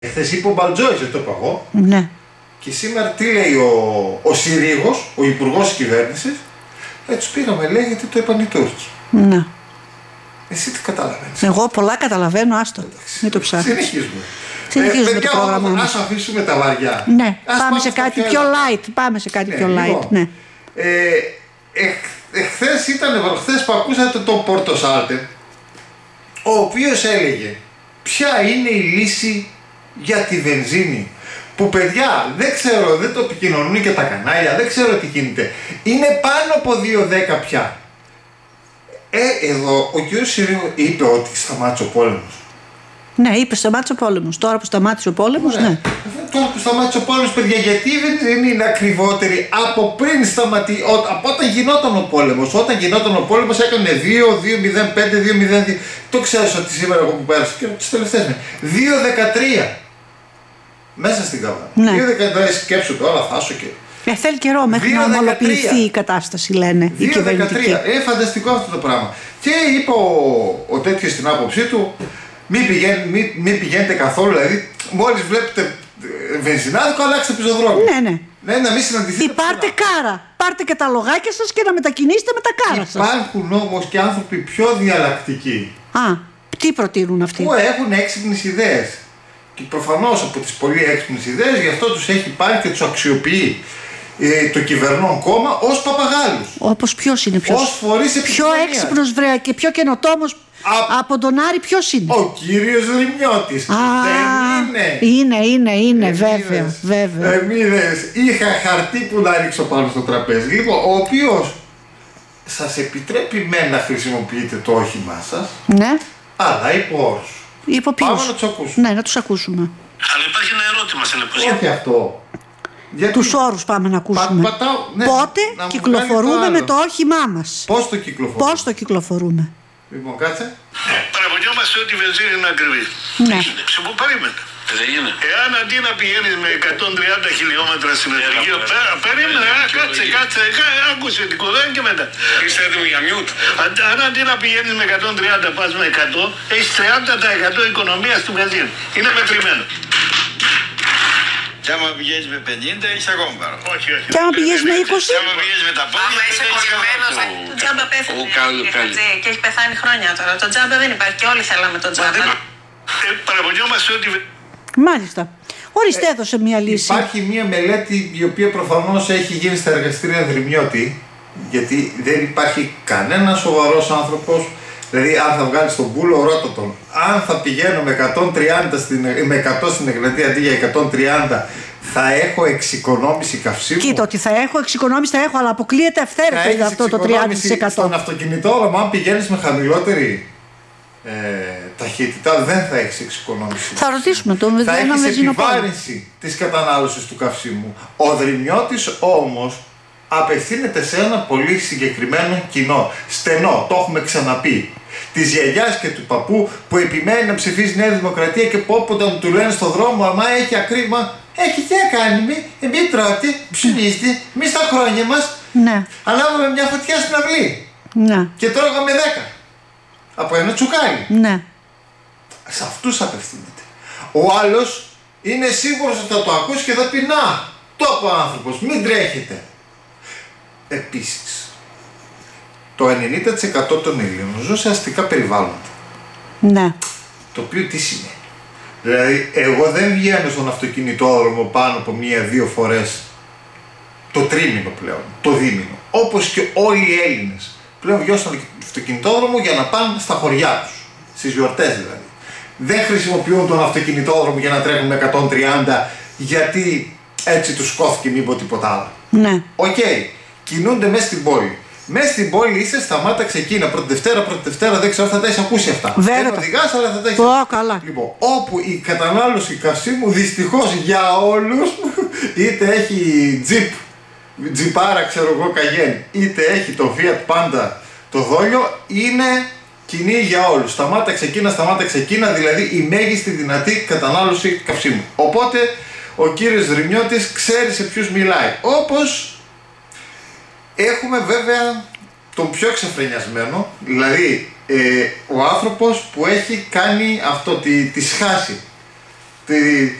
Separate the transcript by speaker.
Speaker 1: Χθες είπε ο Μπαλτζόης, δεν το είπα εγώ.
Speaker 2: Ναι.
Speaker 1: Και σήμερα τι λέει ο Συρίγος, ο υπουργός της κυβέρνησης, τους πήραμε, λέει, γιατί το είπαν οι Τούρκοι.
Speaker 2: Ναι.
Speaker 1: Εσύ τι καταλαβαίνεις?
Speaker 2: Εγώ πολλά καταλαβαίνω, άστο. Μην το ψάχνεις.
Speaker 1: Συνεχίζουμε.
Speaker 2: Συνεχίζουμε το πρόγραμμα μας.
Speaker 1: Ας αφήσουμε τα βαριά.
Speaker 2: Ναι, πάμε σε κάτι πιο light. Πάμε σε κάτι πιο light.
Speaker 1: Λοιπόν,
Speaker 2: ναι.
Speaker 1: Χθες που ακούσατε τον Πορτοσάλτε, ο οποίος έλεγε ποια είναι η λύση για τη βενζίνη. Που παιδιά, δεν ξέρω, δεν το επικοινωνούν και τα κανάλια, δεν ξέρω τι γίνεται. Είναι πάνω από 2,10 πια. Εδώ ο κ. Συρίγος είπε ότι σταμάτησε ο πόλεμος.
Speaker 2: Ναι, είπε σταμάτησε ο πόλεμος. Τώρα που σταμάτησε ο πόλεμος, ναι.
Speaker 1: Τώρα που σταμάτησε ο πόλεμος, παιδιά, γιατί δεν είναι ακριβότερη από πριν σταματήσει, από όταν γινόταν ο πόλεμος. Όταν γινόταν ο πόλεμος έκανε 2, 2,05, 2,02. Το ξέρεις ότι σήμερα εγώ που πέρασα και τις τελευταίες μέρες. 2,13. Μέσα στην καβά.
Speaker 2: Ναι.
Speaker 1: 2,13, σκέψου τώρα, θα άσω και.
Speaker 2: Θέλει καιρό μέχρι να ομαλοποιηθεί η κατάσταση, λένε οι κυβερνητικοί.
Speaker 1: Φανταστικό αυτό το πράγμα. Και είπε ο τέτοιος στην άποψή του, μην πηγαίνετε καθόλου, δηλαδή μόλις βλέπετε βενζινάδικο, αλλάξτε πεζοδρόμιο.
Speaker 2: Ναι.
Speaker 1: Να μην συναντηθείτε.
Speaker 2: Πάρτε κάρα. Πάρτε και τα λογάκια σας και να μετακινήσετε με τα κάρα σας.
Speaker 1: Υπάρχουν όμως και άνθρωποι πιο διαλλακτικοί.
Speaker 2: Τι προτείνουν αυτοί?
Speaker 1: Που έχουν έξυπνες ιδέες. Και προφανώς από τις πολύ έξυπνες ιδέες, γι' αυτό τους έχει πάρει και τους αξιοποιεί το κυβερνών κόμμα ως παπαγάλους.
Speaker 2: Όπως ποιος είναι πιο έξυπνος βρέα και πιο καινοτόμος από τον Άρη, ποιος είναι?
Speaker 1: Ο κύριος Ρημιώτης. Δεν
Speaker 2: είναι, βέβαια.
Speaker 1: Είχα χαρτί που να ρίξω πάνω στο τραπέζι. Λοιπόν, ο οποίος σας επιτρέπει να χρησιμοποιείτε το όχημά σας,
Speaker 2: ναι,
Speaker 1: αλλά υπό όρους. Πάμε να τους ακούσουμε.
Speaker 2: Ναι, να τους ακούσουμε.
Speaker 3: Αλλά υπάρχει ένα ερώτημα,
Speaker 1: όχι αυτό.
Speaker 2: Τους όρους πάμε να ακούσουμε. Πότε κυκλοφορούμε με το όχημά μας?
Speaker 1: Πώς το
Speaker 2: κυκλοφορούμε?
Speaker 1: Λοιπόν, κάτσε.
Speaker 3: Παραπονιόμαστε ότι η βενζίνη είναι ακριβή.
Speaker 2: Ναι.
Speaker 3: Περίμενε. Δεν είναι. Εάν αντί να πηγαίνεις με 130 χιλιόμετρα στην εθνική, περίμενε, κάτσε, άκουσε την κουδέα και μετά. Είστε έτοιμοι για μιούτ. Αν αντί να πηγαίνεις με 130 πας με 100, έχεις 30% οικονομία στην βενζίνη. Είναι μετρημένο.
Speaker 4: Και άμα πηγαίνεις με 50 έχεις ακόμα παρά.
Speaker 3: Όχι.
Speaker 2: Και άμα πηγαίνεις με 20.
Speaker 4: Και άμα πηγαίνεις με τα πόδια.
Speaker 5: Άμα είσαι κολλημένος, το τζάμπα πέθανε και έχει πεθάνει χρόνια τώρα. Το τζάμπα δεν υπάρχει και όλοι θέλαμε το τζάμπα.
Speaker 3: Παραπονιόμαστε ότι...
Speaker 2: Μάλιστα. Ορίστε, έδωσε μια λύση.
Speaker 1: Υπάρχει μια μελέτη η οποία προφανώς έχει γίνει στα εργαστήρια Δρυμιώτη, γιατί δεν υπάρχει κανένας σοβαρός άνθρωπος. Δηλαδή, αν θα βγάλει τον πούλο, ρώτα τον. Αν θα πηγαίνω με 100 στην Εγνατία αντί για 130, θα έχω εξοικονόμηση καυσίμου.
Speaker 2: Κοίτα, ότι θα έχω εξοικονόμηση, θα έχω, αλλά αποκλείεται αυθαίρετα για αυτό το 30%.
Speaker 1: Στον αυτοκινητόδρομο, αν πηγαίνεις με χαμηλότερη ταχύτητα, δεν θα έχεις εξοικονόμηση.
Speaker 2: Θα ρωτήσουμε το
Speaker 1: θα έχεις επιβάρυνση της κατανάλωσης του καυσίμου. Ο Δρυμιώτης όμως απευθύνεται σε ένα πολύ συγκεκριμένο κοινό. Στενό, το έχουμε ξαναπεί. Της γιαγιάς και του παππού που επιμένει να ψηφίσει Νέα Δημοκρατία και που όποτε του λένε στον δρόμο, αμά έχει ακρίμα, έχει τι να κάνει, μην τρώτε, ψηφίστε, μη στα χρόνια μας.
Speaker 2: Ναι.
Speaker 1: Ανάβαμε μια φωτιά στην αυλή.
Speaker 2: Ναι.
Speaker 1: Και τρώγαμε 10. Από ένα τσουκάλι.
Speaker 2: Ναι.
Speaker 1: Σε αυτούς απευθύνεται. Ο άλλος είναι σίγουρος ότι θα το ακούσει και θα πει να, το είπε ο άνθρωπος, μην τρέχετε. Επίσης, το 90% των Ελλήνων ζουν σε αστικά περιβάλλοντα.
Speaker 2: Ναι.
Speaker 1: Το οποίο τι σημαίνει? Δηλαδή, εγώ δεν βγαίνω στον αυτοκινητόδρομο πάνω από 1-2 φορές το τρίμηνο πλέον, το δίμηνο. Όπως και όλοι οι Έλληνες. Πλέον βγαίνω στον αυτοκινητόδρομο για να πάνε στα χωριά τους. Στις γιορτές δηλαδή. Δεν χρησιμοποιούν τον αυτοκινητόδρομο για να τρέχουν με 130 γιατί έτσι τους σκόθηκε μήπως τίποτα άλλο.
Speaker 2: Ναι.
Speaker 1: Οκ. Κινούνται μέσα στην πόλη. Μέσα στην πόλη είσαι σταμάτα ξεκίνα. Πρώτη Δευτέρα, δεν ξέρω, θα τα έχεις ακούσει αυτά.
Speaker 2: Βέβαια.
Speaker 1: Δεν οδηγάς, αλλά θα τα έχεις
Speaker 2: καλά.
Speaker 1: Λοιπόν, όπου η κατανάλωση καυσίμου δυστυχώς για όλους, είτε έχει τζιπάρα, ξέρω εγώ, Καγέν, είτε έχει το Fiat Panda το δόλιο, είναι κοινή για όλους. Σταμάτα ξεκίνα, δηλαδή η μέγιστη δυνατή κατανάλωση καυσίμου. Οπότε ο κύριος Ρημιώτης ξέρει σε ποιους μιλάει. Όπως έχουμε βέβαια τον πιο εξεφρενιασμένο, δηλαδή ο άνθρωπος που έχει κάνει αυτό, τη σχάση